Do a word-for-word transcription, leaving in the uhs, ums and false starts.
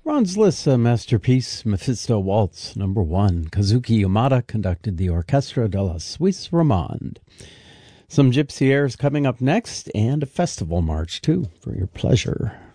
Franz Liszt, a masterpiece, Mephisto Waltz, number one. Kazuki Yamada conducted the Orchestra de la Suisse Romande. Some gypsy airs coming up next, and a festival march, too, for your pleasure.